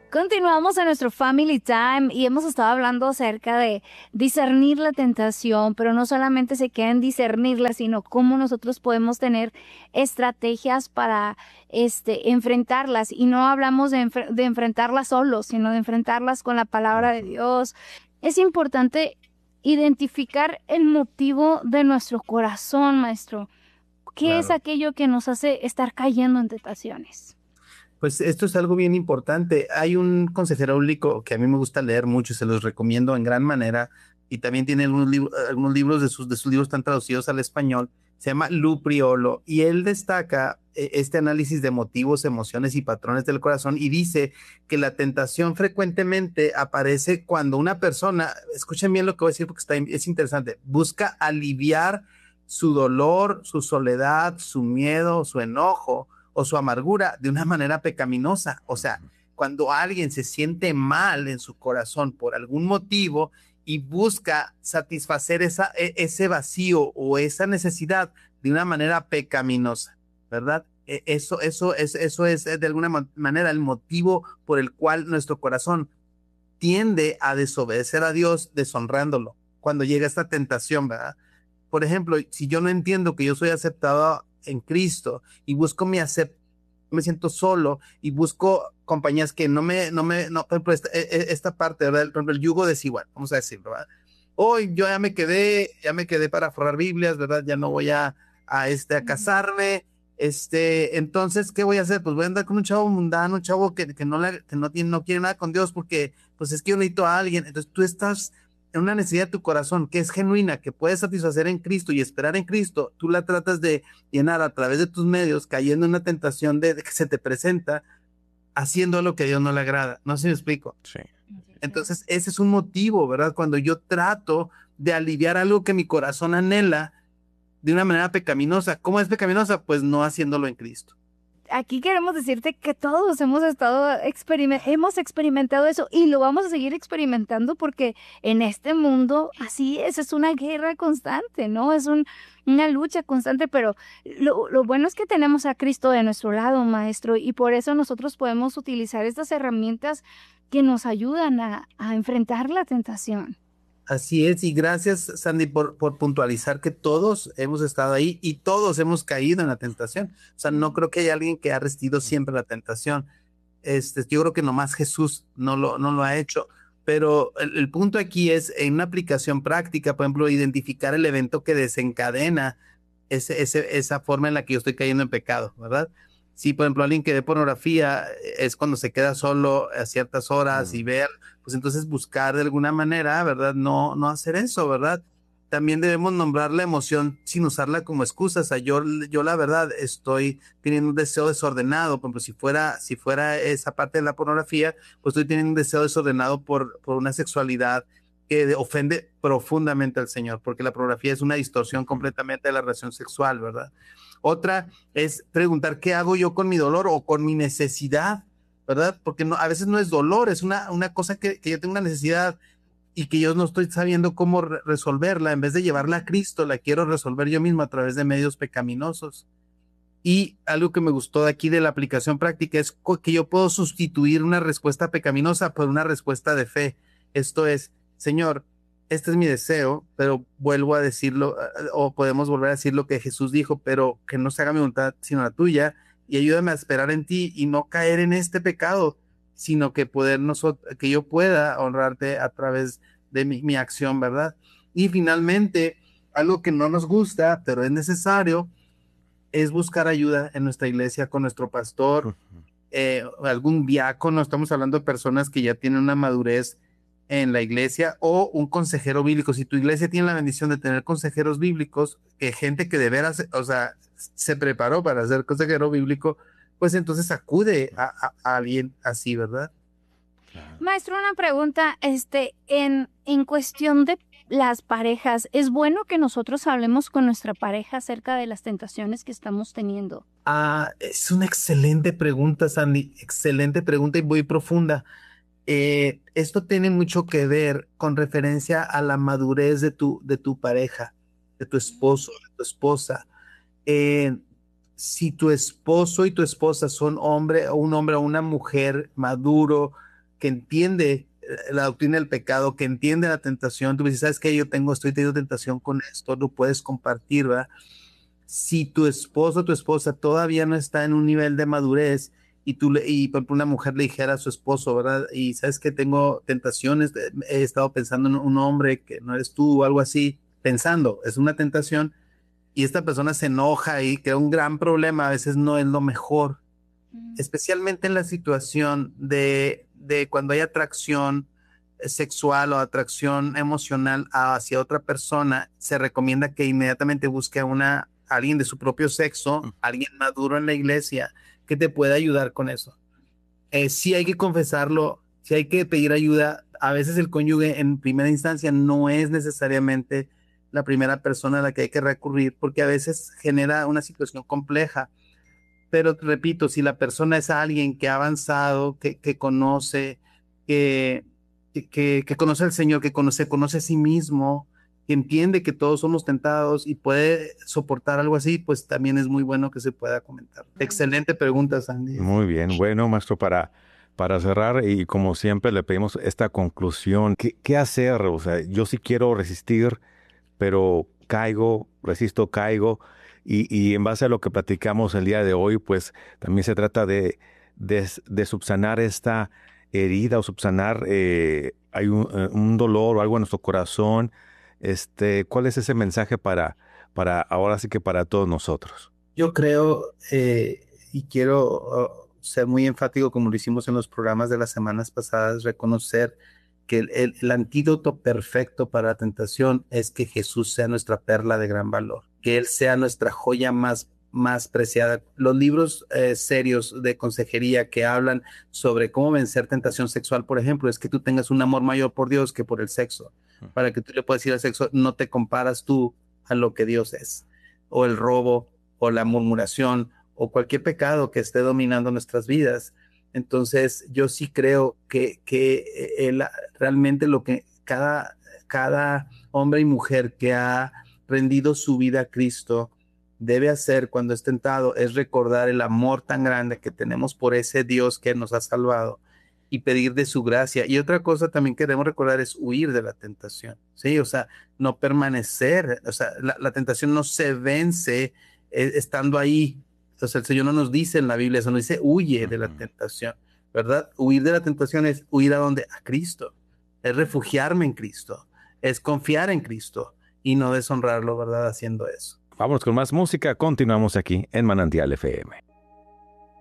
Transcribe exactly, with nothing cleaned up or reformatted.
Continuamos en nuestro Family Time y hemos estado hablando acerca de discernir la tentación, pero no solamente se queda en discernirla, sino cómo nosotros podemos tener estrategias para este, enfrentarlas. Y no hablamos de, enfre- de enfrentarlas solos, sino de enfrentarlas con la palabra de Dios. Es importante identificar el motivo de nuestro corazón, maestro. ¿Qué es Claro. aquello que nos hace estar cayendo en tentaciones? Pues esto es algo bien importante. Hay un consejero bíblico que a mí me gusta leer mucho y se los recomiendo en gran manera. Y también tiene algunos, libros, algunos libros de sus, de sus libros están traducidos al español. Se llama Lou Priolo y él destaca eh, este análisis de motivos, emociones y patrones del corazón y dice que la tentación frecuentemente aparece cuando una persona, escuchen bien lo que voy a decir porque está, es interesante, busca aliviar su dolor, su soledad, su miedo, su enojo o su amargura de una manera pecaminosa. O sea, cuando alguien se siente mal en su corazón por algún motivo y busca satisfacer esa, e, ese vacío o esa necesidad de una manera pecaminosa, ¿verdad? E, Eso, eso, es, eso es de alguna manera el motivo por el cual nuestro corazón tiende a desobedecer a Dios, deshonrándolo, cuando llega esta tentación, ¿verdad? Por ejemplo, si yo no entiendo que yo soy aceptado en Cristo y busco mi aceptación, me siento solo y busco compañías que no me, no me, no, por ejemplo, esta, esta parte, ¿verdad? Por ejemplo, el yugo desigual, vamos a decirlo, ¿verdad? Hoy yo ya me quedé, ya me quedé para forrar Biblias, ¿verdad? Ya no voy a, a, este, a casarme, este, entonces, ¿qué voy a hacer? Pues voy a andar con un chavo mundano, un chavo que, que, no, le, que no, tiene, no quiere nada con Dios porque, pues es que yo necesito a alguien. Entonces tú estás en una necesidad de tu corazón que es genuina, que puedes satisfacer en Cristo y esperar en Cristo, tú la tratas de llenar a través de tus medios, cayendo en una tentación de, de que se te presenta, haciendo lo que a Dios no le agrada. No sé si me explico. Sí. Entonces, ese es un motivo, ¿verdad? Cuando yo trato de aliviar algo que mi corazón anhela de una manera pecaminosa. ¿Cómo es pecaminosa? Pues no haciéndolo en Cristo. Aquí queremos decirte que todos hemos estado experiment hemos experimentado eso y lo vamos a seguir experimentando porque en este mundo así es, es una guerra constante, ¿no? Es un, una lucha constante, pero lo, lo bueno es que tenemos a Cristo de nuestro lado, maestro, y por eso nosotros podemos utilizar estas herramientas que nos ayudan a, a enfrentar la tentación. Así es, y gracias, Sandy, por, por puntualizar que todos hemos estado ahí y todos hemos caído en la tentación. O sea, no creo que haya alguien que ha resistido siempre la tentación. Este, yo creo que nomás Jesús no lo, no lo ha hecho. Pero el, el punto aquí es, en una aplicación práctica, por ejemplo, identificar el evento que desencadena ese, ese, esa forma en la que yo estoy cayendo en pecado, ¿verdad? Si, por ejemplo, alguien que ve pornografía es cuando se queda solo a ciertas horas y ver, pues entonces buscar de alguna manera, ¿verdad? No, no hacer eso, ¿verdad? También debemos nombrar la emoción sin usarla como excusa. O sea, yo, yo la verdad estoy teniendo un deseo desordenado. Por ejemplo, si fuera, si fuera esa parte de la pornografía, pues estoy teniendo un deseo desordenado por, por una sexualidad que ofende profundamente al Señor, porque la pornografía es una distorsión completamente de la relación sexual, ¿verdad? Otra es preguntar qué hago yo con mi dolor o con mi necesidad, ¿verdad? Porque no, a veces no es dolor, es una, una cosa que, que yo tengo una necesidad y que yo no estoy sabiendo cómo re resolverla. En vez de llevarla a Cristo, la quiero resolver yo mismo a través de medios pecaminosos. Y algo que me gustó de aquí de la aplicación práctica es que yo puedo sustituir una respuesta pecaminosa por una respuesta de fe. Esto es, Señor, este es mi deseo, pero vuelvo a decirlo, o podemos volver a decir lo que Jesús dijo, pero que no se haga mi voluntad sino la tuya, y ayúdame a esperar en ti y no caer en este pecado, sino que poder nosotros, que yo pueda honrarte a través de mi, mi acción, ¿verdad? Y finalmente, algo que no nos gusta, pero es necesario, es buscar ayuda en nuestra iglesia con nuestro pastor, eh, algún diácono. Estamos hablando de personas que ya tienen una madurez en la iglesia, o un consejero bíblico. Si tu iglesia tiene la bendición de tener consejeros bíblicos, que gente que de veras, o sea, se preparó para ser consejero bíblico, pues entonces acude a, a, a alguien así, ¿verdad? Maestro, una pregunta, este, en, en cuestión de las parejas, ¿es bueno que nosotros hablemos con nuestra pareja acerca de las tentaciones que estamos teniendo? Ah, es una excelente pregunta, Sandy, excelente pregunta y muy profunda. Eh, esto tiene mucho que ver con referencia a la madurez de tu, de tu pareja, de tu esposo, de tu esposa. Eh, si tu esposo y tu esposa son hombre o un hombre o una mujer maduro, que entiende la doctrina del pecado, que entiende la tentación, tú dices, ¿sabes qué? Yo tengo, estoy teniendo tentación con esto, lo puedes compartir, ¿verdad? Si tu esposo o tu esposa todavía no está en un nivel de madurez y tú le, y por ejemplo, una mujer le dijera a su esposo, ¿verdad? Y sabes que tengo tentaciones, he estado pensando en un hombre que no eres tú o algo así, pensando, es una tentación, y esta persona se enoja y crea un gran problema, a veces no es lo mejor, especialmente en la situación de, de cuando hay atracción sexual o atracción emocional hacia otra persona, se recomienda que inmediatamente busque a una, a alguien de su propio sexo, alguien maduro en la iglesia, que te pueda ayudar con eso. Eh, sí hay que confesarlo, sí hay que pedir ayuda. A veces el cónyuge en primera instancia no es necesariamente la primera persona a la que hay que recurrir, porque a veces genera una situación compleja. Pero repito, si la persona es alguien que ha avanzado, que, que conoce, que, que, que conoce al Señor, que conoce, conoce a sí mismo, que entiende que todos somos tentados y puede soportar algo así, pues también es muy bueno que se pueda comentar. Excelente pregunta, Sandy. Muy bien. Bueno, maestro, para, para cerrar, y como siempre le pedimos esta conclusión, ¿qué, qué hacer? O sea, yo sí quiero resistir, pero caigo, resisto, caigo. Y, y en base a lo que platicamos el día de hoy, pues también se trata de, de, de subsanar esta herida o subsanar, eh, hay un, eh, un dolor o algo en nuestro corazón. Este, ¿cuál es ese mensaje para, para ahora sí que para todos nosotros? Yo creo, eh, y quiero uh, ser muy enfático como lo hicimos en los programas de las semanas pasadas, reconocer que el, el, el antídoto perfecto para la tentación es que Jesús sea nuestra perla de gran valor, que Él sea nuestra joya más, más preciada. Los libros eh, serios de consejería que hablan sobre cómo vencer tentación sexual, por ejemplo, es que tú tengas un amor mayor por Dios que por el sexo. Para que tú le puedas decir al sexo, no te comparas tú a lo que Dios es, o el robo, o la murmuración, o cualquier pecado que esté dominando nuestras vidas. Entonces, yo sí creo que, que él, realmente lo que cada, cada hombre y mujer que ha rendido su vida a Cristo debe hacer cuando es tentado es recordar el amor tan grande que tenemos por ese Dios que nos ha salvado y pedir de su gracia. Y otra cosa también que debemos recordar es huir de la tentación, ¿sí? O sea, no permanecer, o sea, la, la tentación no se vence eh, estando ahí. Entonces el Señor no nos dice en la Biblia eso, nos dice huye de la tentación, ¿verdad? Huir de la tentación es huir a donde? A Cristo, es refugiarme en Cristo, es confiar en Cristo y no deshonrarlo, ¿verdad? Haciendo eso. Vámonos con más música, continuamos aquí en Manantial F M.